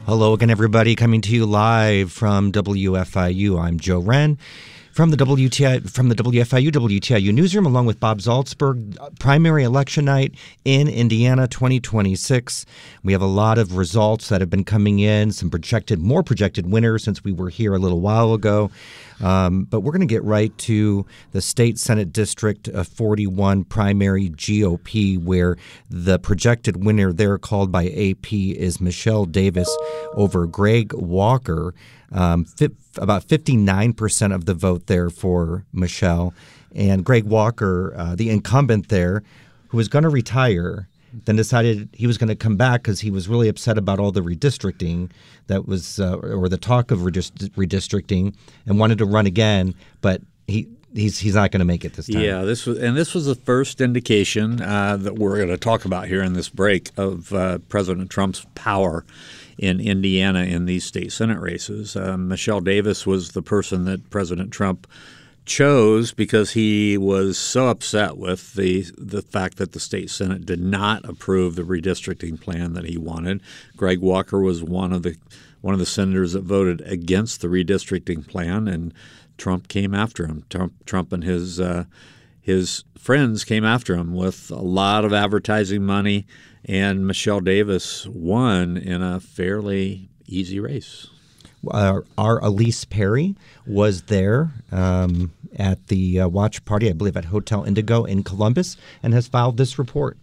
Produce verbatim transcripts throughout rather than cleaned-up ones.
Hello again, everybody, coming to you live from W F I U. I'm Joe Wren from the W T I, from the W F I U W T I U newsroom, along with Bob Zaltsberg. Primary election night in Indiana twenty twenty-six. We have a lot of results that have been coming in, some projected, more projected winners since we were here a little while ago. Um, but we're going to get right to the state Senate District forty-one primary G O P, where the projected winner there, called by A P, is Michelle Davis over Greg Walker. Um, fi- about fifty-nine percent of the vote there for Michelle. And Greg Walker, uh, the incumbent there, who was going to retire, then decided he was going to come back because he was really upset about all the redistricting that was, uh, or the talk of redist- redistricting, and wanted to run again, but he he's he's not going to make it this time. Yeah, this was, and this was the first indication uh, that we're going to talk about here in this break of uh, President Trump's power in Indiana in these state Senate races. Uh, Michelle Davis was the person that President Trump chose because he was so upset with the the fact that the state Senate did not approve the redistricting plan that he wanted. Greg Walker was one of the one of the senators that voted against the redistricting plan, and Trump came after him. Trump, Trump and his uh, his friends came after him with a lot of advertising money, and Michelle Davis won in a fairly easy race. Uh, our Elise Perry was there um, at the uh, watch party, I believe at Hotel Indigo in Columbus, and has filed this report.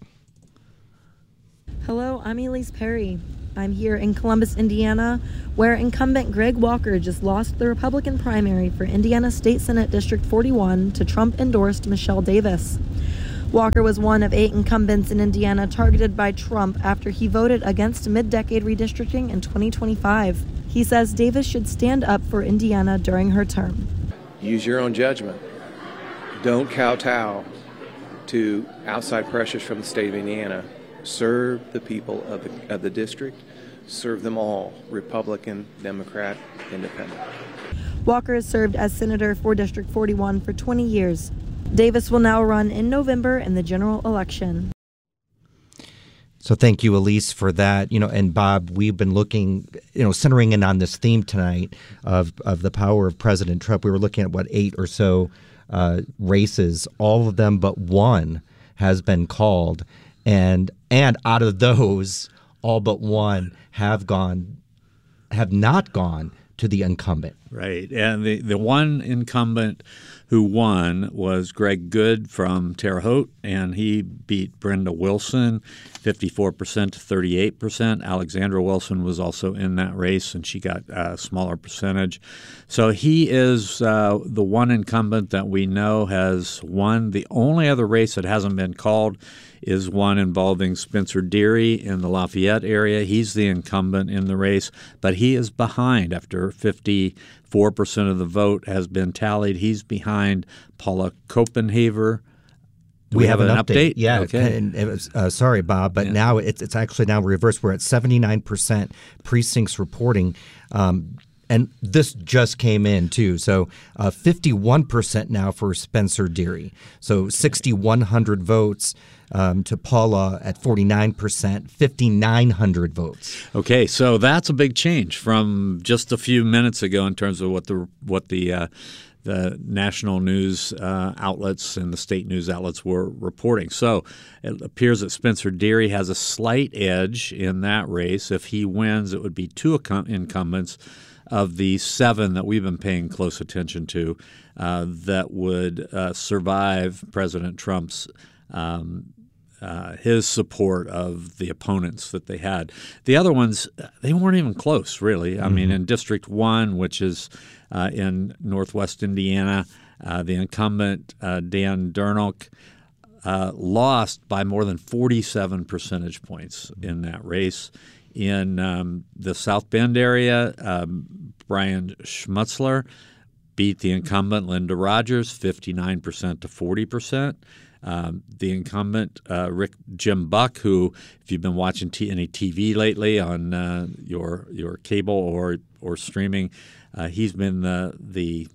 Hello, I'm Elise Perry. I'm here in Columbus, Indiana, where incumbent Greg Walker just lost the Republican primary for Indiana State Senate District forty-one to Trump-endorsed Michelle Davis. Walker was one of eight incumbents in Indiana targeted by Trump after he voted against mid-decade redistricting in twenty twenty-five. He says Davis should stand up for Indiana during her term. Use your own judgment. Don't kowtow to outside pressures from the state of Indiana. Serve the people of the, of the district. Serve them all, Republican, Democrat, Independent. Walker has served as senator for District forty-one for twenty years. Davis will now run in November in the general election. So thank you, Elise, for that. You know, and Bob, we've been looking, you know, centering in on this theme tonight of of the power of President Trump. We were looking at what eight or so uh, races, all of them but one has been called, and and out of those, all but one have gone, have not gone to the incumbent. Right, and the the one incumbent who won was Greg Good from Terre Haute, and he beat Brenda Wilson, fifty-four percent to thirty-eight percent. Alexandra Wilson was also in that race, and she got a smaller percentage. So he is uh, the one incumbent that we know has won. The only other race that hasn't been called is one involving Spencer Deary in the Lafayette area. He's the incumbent in the race, but he is behind after fifty-four percent of the vote has been tallied. He's behind Paula Copenhaver. Do we, we have, have an update? update? Yeah. Okay. And it was, uh, sorry, Bob, but yeah. now it's it's actually now reversed. We're at seventy-nine percent precincts reporting. Um, And this just came in, too. So uh, fifty-one percent now for Spencer Deary. So six thousand one hundred votes um, to Paula at forty-nine percent, five thousand nine hundred votes. Okay, so that's a big change from just a few minutes ago in terms of what the what the uh, the national news uh, outlets and the state news outlets were reporting. So it appears that Spencer Deary has a slight edge in that race. If he wins, it would be two incumbents of the seven that we've been paying close attention to uh, that would uh, survive President Trump's um, uh, his support of the opponents that they had. The other ones, they weren't even close, really. I mm-hmm. mean, in District one, which is uh, in northwest Indiana, uh, the incumbent, uh, Dan Durnock, uh, lost by more than forty-seven percentage points in that race. In um, the South Bend area, um, Brian Schmutzler beat the incumbent, Linda Rogers, fifty-nine percent to forty percent. Um, the incumbent, uh, Rick Jim Buck, who, if you've been watching t- any T V lately on uh, your your cable or or streaming, uh, he's been the the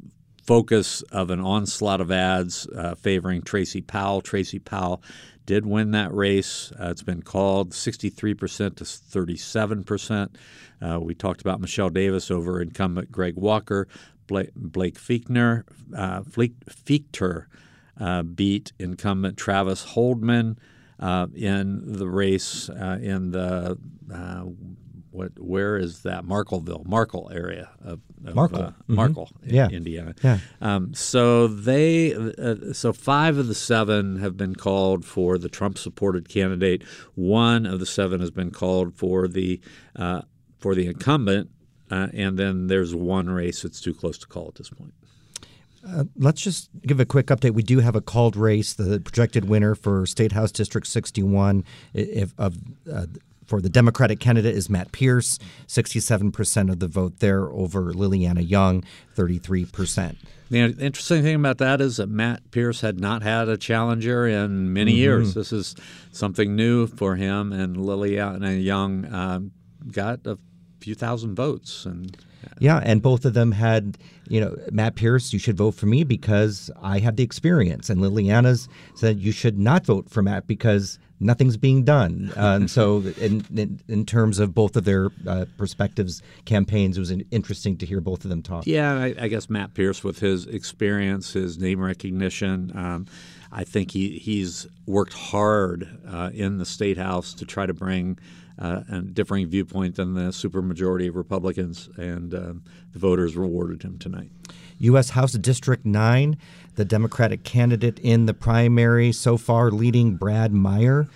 focus of an onslaught of ads uh, favoring Tracy Powell. Tracy Powell did win that race. Uh, it's been called sixty-three percent to thirty-seven percent. Uh, we talked about Michelle Davis over incumbent Greg Walker. Blake, Blake Fichtner, uh, Fichter uh, beat incumbent Travis Holdman uh, in the race uh, in the uh, what? Where is that? Markleville, Markle area of, of Markle, uh, mm-hmm. Markle, yeah. Indiana. Yeah. Um, so they, uh, so five of the seven have been called for the Trump-supported candidate. One of the seven has been called for the uh, for the incumbent, uh, and then there's one race that's too close to call at this point. Uh, let's just give a quick update. We do have a called race. The projected winner for State House District sixty-one if, of uh, for the Democratic candidate is Matt Pierce, sixty-seven percent of the vote there over Liliana Young, thirty-three percent. The interesting thing about that is that Matt Pierce had not had a challenger in many mm-hmm. years. This is something new for him, and Liliana Young um, got a few thousand votes. And yeah, and both of them had, you know, Matt Pierce, you should vote for me because I have the experience. And Liliana's said you should not vote for Matt because nothing's being done. Um, so in, in in terms of both of their uh, perspectives, campaigns, it was interesting to hear both of them talk. Yeah, I, I guess Matt Pierce, with his experience, his name recognition, um, I think he, he's worked hard uh, in the State House to try to bring Uh, a differing viewpoint than the supermajority of Republicans, and um, the voters rewarded him tonight. U S House District nine, the Democratic candidate in the primary so far leading Brad Meyer.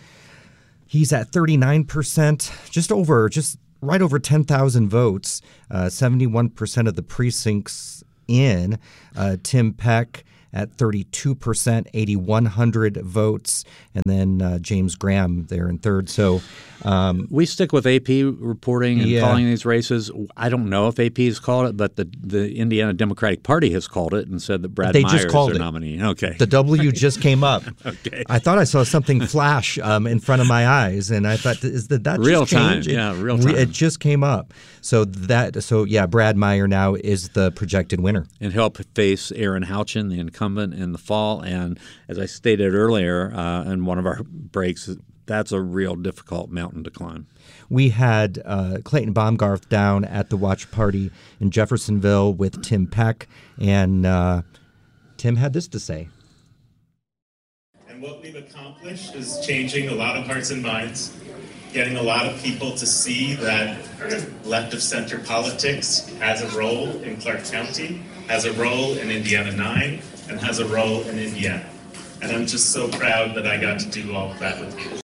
He's at thirty-nine percent, just over, just right over ten thousand votes, uh, seventy-one percent of the precincts in. Uh, Tim Peck at thirty-two percent, eighty-one hundred votes, and then uh, James Graham there in third. So um, we stick with A P reporting and yeah. calling these races. I don't know if A P has called it, but the, the Indiana Democratic Party has called it and said that Brad they Meyer just called is their it. nominee. Okay. The W just came up. Okay. I thought I saw something flash um, in front of my eyes, and I thought, is that, that just real time? change? Yeah, it, real time. It just came up. So that, so yeah, Brad Meyer now is the projected winner. And he'll face Aaron Houchin, the incumbent, in the fall. And as I stated earlier uh, in one of our breaks, that's a real difficult mountain to climb. We had uh, Clayton Baumgarth down at the watch party in Jeffersonville with Tim Peck, and uh, Tim had this to say. And what we've accomplished is changing a lot of hearts and minds, getting a lot of people to see that left-of-center politics has a role in Clark County, has a role in Indiana nine, and has a role in Indiana. And I'm just so proud that I got to do all of that with you.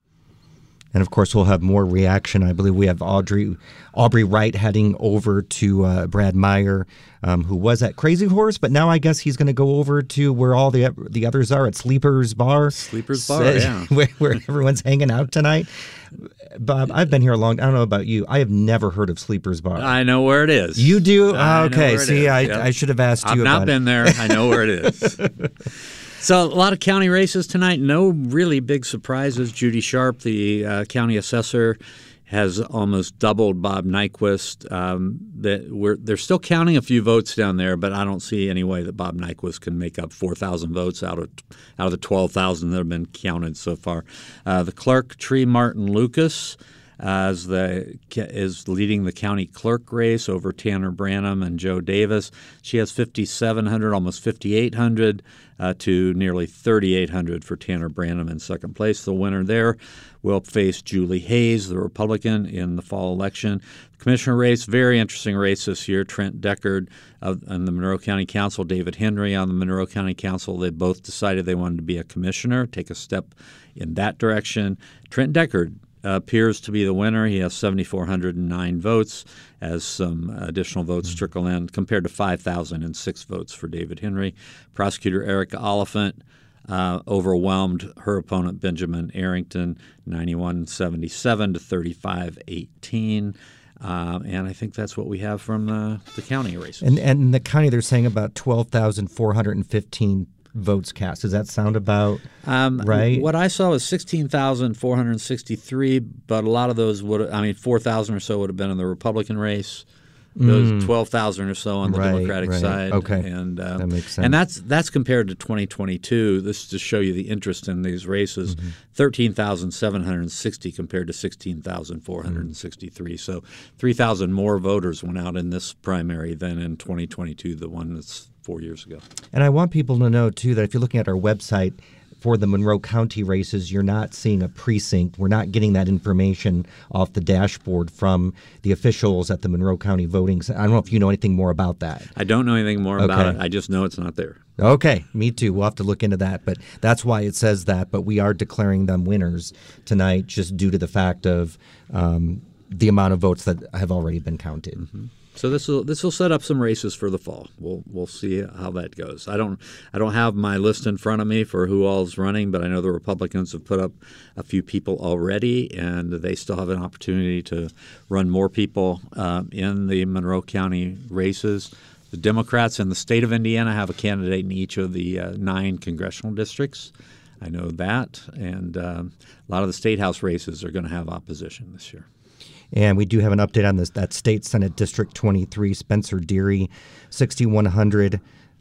And, of course, we'll have more reaction. I believe we have Audrey Aubrey Wright heading over to uh, Brad Meyer, um, who was at Crazy Horse, but now I guess he's going to go over to where all the the others are, at Sleeper's Bar. Sleeper's Bar, yeah. where, where everyone's hanging out tonight. Bob, I've been here a long – I don't know about you. I have never heard of Sleeper's Bar. I know where it is. You do? I okay. See, I, yep. I should have asked I've you about it. I've not been there. I know where it is. So a lot of county races tonight. No really big surprises. Judy Sharp, the uh, county assessor, has almost doubled Bob Nyquist. Um, that we're they're still counting a few votes down there, but I don't see any way that Bob Nyquist can make up four thousand votes out of out of the twelve thousand that have been counted so far. Uh, the clerk, Tree Martin Lucas, Uh, as the is leading the county clerk race over Tanner Branham and Joe Davis. She has fifty-seven hundred, almost fifty-eight hundred, uh, to nearly thirty-eight hundred for Tanner Branham in second place. The winner there will face Julie Hayes, the Republican, in the fall election. The commissioner race, very interesting race this year. Trent Deckard of, on the Monroe County Council, David Henry on the Monroe County Council. They both decided they wanted to be a commissioner, take a step in that direction. Trent Deckard Uh, appears to be the winner. He has seven thousand four hundred nine votes as some additional votes mm-hmm. trickle in compared to five thousand six votes for David Henry. Prosecutor Erica Oliphant uh, overwhelmed her opponent Benjamin Arrington, ninety-one seventy-seven to thirty-five eighteen. Uh, and I think that's what we have from the, the county races. And, and in the county, they're saying about twelve thousand four hundred fifteen votes cast. Does that sound about um, right? What I saw was sixteen thousand four hundred sixty-three, but a lot of those would, I mean, four thousand or so would have been in the Republican race. Those twelve thousand or so on the Right, Democratic right. side. Okay. And, uh, That makes sense. And that's that's compared to twenty twenty-two. This is to show you the interest in these races. Mm-hmm. thirteen thousand seven hundred sixty compared to sixteen thousand four hundred sixty-three. So three thousand more voters went out in this primary than in twenty twenty-two, the one that's four years ago. And I want people to know, too, that if you're looking at our website for the Monroe County races, you're not seeing a precinct. We're not getting that information off the dashboard from the officials at the Monroe County voting. I don't know if you know anything more about that. I don't know anything more about Okay. it. I just know it's not there. Okay, me too. We'll have to look into that. But that's why it says that. But we are declaring them winners tonight just due to the fact of um, the amount of votes that have already been counted. Mm-hmm. So this will this will set up some races for the fall. We'll we'll see how that goes. I don't I don't have my list in front of me for who all's running, but I know the Republicans have put up a few people already, and they still have an opportunity to run more people uh, in the Monroe County races. The Democrats in the state of Indiana have a candidate in each of the uh, nine congressional districts. I know that, and um, a lot of the state house races are going to have opposition this year. And we do have an update on this. That State Senate District twenty-three, Spencer Deary, sixty-one hundred,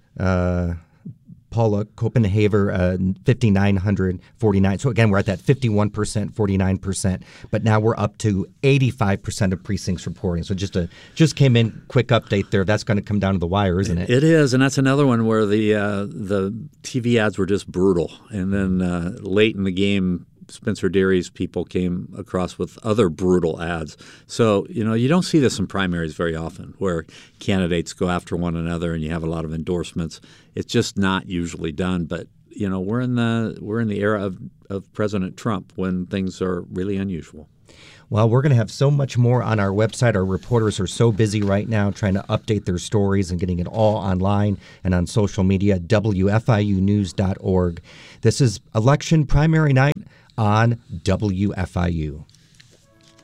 uh, Paula Copenhaver, uh, fifty-nine forty-nine. So again, we're at that fifty-one percent, forty-nine percent, but now we're up to eighty-five percent of precincts reporting. So just a just came in, quick update there. That's going to come down to the wire, isn't it? It is, and that's another one where the uh, the T V ads were just brutal. And then uh, late in the game, Spencer Deary's people came across with other brutal ads. So, you know, you don't see this in primaries very often where candidates go after one another and you have a lot of endorsements. It's just not usually done. But, you know, we're in the we're in the era of, of President Trump when things are really unusual. Well, we're going to have so much more on our website. Our reporters are so busy right now trying to update their stories and getting it all online and on social media, W F I U news dot org. This is election primary night on W F I U.